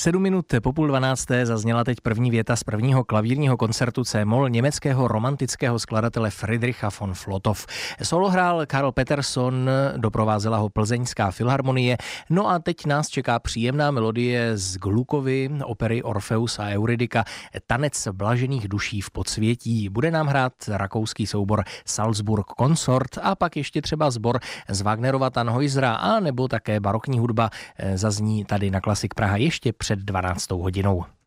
7 minut po 11:30 zazněla teď první věta z prvního klavírního koncertu C-moll německého romantického skladatele Friedricha von Flotow. Solo hrál Karl Peterson, doprovázela ho Plzeňská filharmonie. No a teď nás čeká příjemná melodie z Glukovy, opery Orfeus a Eurydika, Tanec blažených duší v podsvětí. Bude nám hrát rakouský soubor Salzburg Consort a pak ještě třeba sbor z Wagnerova Tannhäusera a nebo také barokní hudba zazní tady na Klasik Praha ještě před 12. hodinou.